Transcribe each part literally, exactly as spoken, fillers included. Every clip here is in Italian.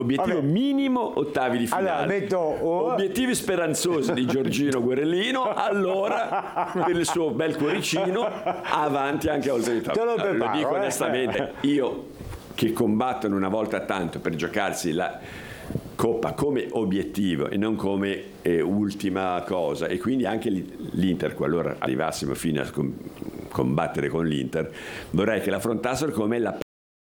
Obiettivo Vabbè. minimo ottavi di finale. Allora, metto, oh. Obiettivi speranzosi di Giorgino Guerellino, allora per il suo bel cuoricino avanti anche oltre l'ottavi. Te lo No, preparo, lo dico eh. onestamente, io che combattono una volta tanto per giocarsi la Coppa come obiettivo e non come eh, ultima cosa, e quindi anche l'Inter, qualora arrivassimo fino a com- combattere con l'Inter, vorrei che l'affrontassero come la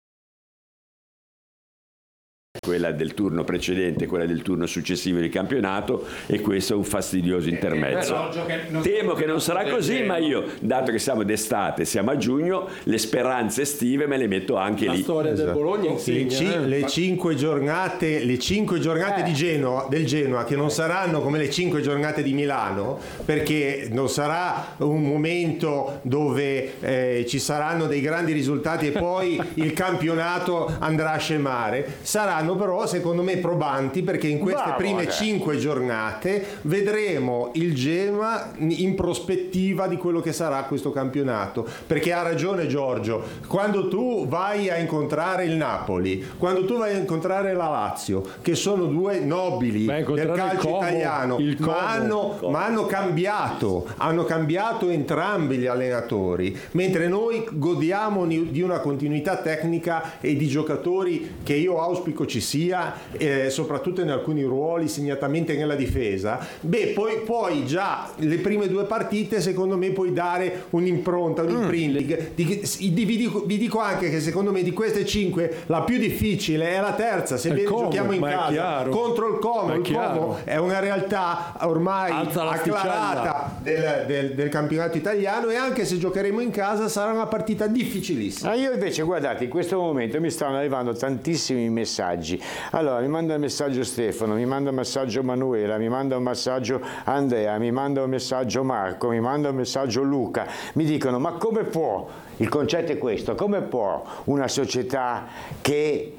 quella del turno precedente, quella del turno successivo di campionato, e questo è un fastidioso intermezzo. Temo che non sarà così, ma io, dato che siamo d'estate, siamo a giugno, le speranze estive me le metto anche la lì. La storia del Bologna insegna, le, ci, eh? le cinque giornate, le cinque giornate Eh. di Genoa, del Genoa, che non saranno come le cinque giornate di Milano, perché non sarà un momento dove eh, ci saranno dei grandi risultati e poi il campionato andrà a scemare. Saranno però secondo me probanti, perché in queste Bravo, prime eh. cinque giornate vedremo il Genoa in prospettiva di quello che sarà questo campionato, perché ha ragione Giorgio, quando tu vai a incontrare il Napoli, quando tu vai a incontrare la Lazio, che sono due nobili Beh, del incontrare il calcio Como, italiano, il Como. ma hanno, ma hanno cambiato hanno cambiato entrambi gli allenatori, mentre noi godiamo di una continuità tecnica e di giocatori che io auspico ci sia, eh, soprattutto in alcuni ruoli, segnatamente nella difesa. Beh, poi, poi già le prime due partite secondo me puoi dare un'impronta, un imprinting. Mm. Di, di, vi, dico, vi dico anche che secondo me di queste cinque la più difficile è la terza, sebbene Como, giochiamo in ma è casa chiaro. contro il Como. Ma è Il chiaro. Como è una realtà ormai Alza acclarata del, del, del campionato italiano, e anche se giocheremo in casa sarà una partita difficilissima. Ah, io invece, guardate, in questo momento mi stanno arrivando tantissimi messaggi. Allora, mi manda un messaggio Stefano, mi manda un messaggio Manuela, mi manda un messaggio Andrea, mi manda un messaggio Marco, mi manda un messaggio Luca. Mi dicono: ma come può, il concetto è questo, come può una società che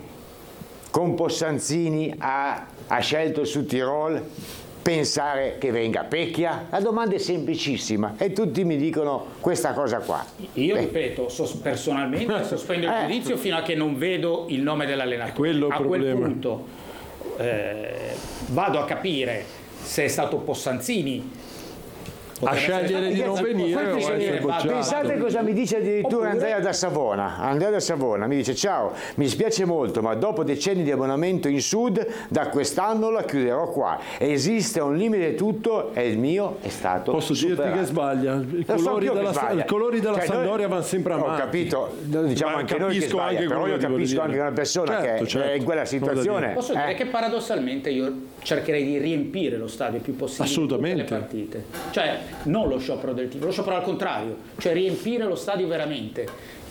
con Possanzini ha, ha scelto su Tirol pensare che venga Pecchia? La domanda è semplicissima e tutti mi dicono questa cosa qua. Io Beh. ripeto, sos- personalmente sospendo il Eh. giudizio fino a che non vedo il nome dell'allenatore. Quello è il a quel problema. punto eh, vado a capire se è stato Possanzini A potrebbe essere scegliere stato- di non Poi venire o bisogna essere dire, va- bocciato. Pensate cosa mi dice addirittura Oppure- Andrea da Savona. Andrea da Savona mi dice: ciao, mi dispiace molto, ma dopo decenni di abbonamento in Sud, da quest'anno la chiuderò qua. Esiste un limite tutto e il mio è stato Posso superato. dirti che sbaglia, i Lo so colori anch'io che della, sbaglia. i colori della Cioè, noi- Sandoria vanno sempre Ho avanti. capito, lo diciamo Ma anche noi che capisco sbaglia, anche però quello io che volevo capisco dire. anche una persona Certo, che certo. è in quella situazione. Posso dire eh. che paradossalmente io cercherei di riempire lo stadio il più possibile Assolutamente. di tutte le partite. Cioè, non lo sciopero del tifo, lo sciopero al contrario, cioè riempire lo stadio veramente,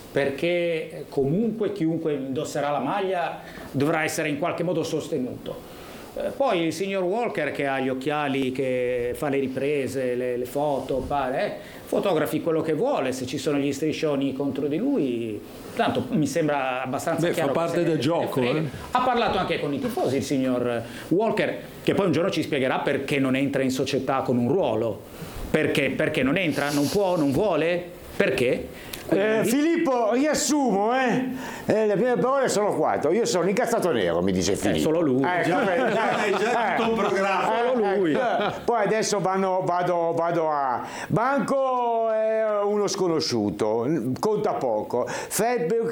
perché comunque chiunque indosserà la maglia dovrà essere in qualche modo sostenuto. Eh, Poi il signor Walker, che ha gli occhiali, che fa le riprese, le, le foto, pare, eh, fotografi quello che vuole, se ci sono gli striscioni contro di lui, tanto mi sembra abbastanza Beh, chiaro fa che parte se ne- del se ne gioco, frega. eh. Ha parlato anche con i tifosi il signor Walker, che poi un giorno ci spiegherà perché non entra in società con un ruolo. Perché? Perché non entra, non può, non vuole? Perché? Eh, Filippo, riassumo, eh? Eh, le prime parole sono quattro. Io sono incazzato nero, mi dice Filippo. solo lui. Eh, Già- come- già- è già tutto un programma. Solo lui. eh, Poi adesso vanno- vado, vado a Banco, è uno sconosciuto, conta poco. Febbrick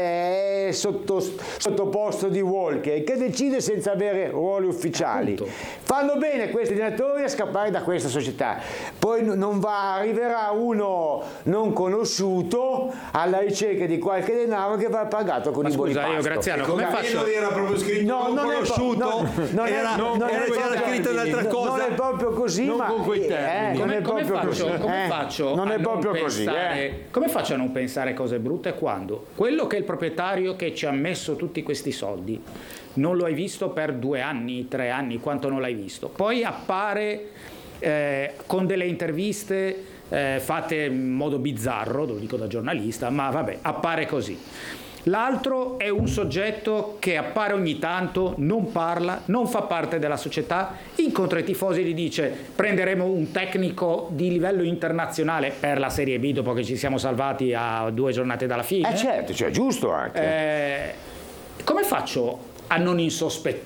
è sotto, sottoposto di Walker, che decide senza avere ruoli ufficiali. Appunto. Fanno bene questi allenatori a scappare da questa società. Poi n- non va, arriverà uno non conosciuto alla ricerca di qualche denaro che va pagato con Ma i buoni scusa, io pasto. Graziano, come Come faccio? non era proprio scritto No, non, non è conosciuto, no, non è- era, non era, è era proprio- scritto un'altra non cosa. è proprio così, Non ma con quei termini. eh, non Come, è come proprio faccio, così. come eh. faccio non a è proprio così, pensare, eh. come faccio a non pensare cose brutte quando quello che è il proprietario che ci ha messo tutti questi soldi non lo hai visto per due anni, tre anni, quanto non l'hai visto? Poi appare eh, con delle interviste eh, fatte in modo bizzarro, lo dico da giornalista, ma vabbè, appare così. L'altro è un soggetto che appare ogni tanto, non parla, non fa parte della società, incontra i tifosi e gli dice: prenderemo un tecnico di livello internazionale per la Serie B dopo che ci siamo salvati a due giornate dalla fine. Eh certo, cioè giusto anche. Eh, come faccio a non insospettire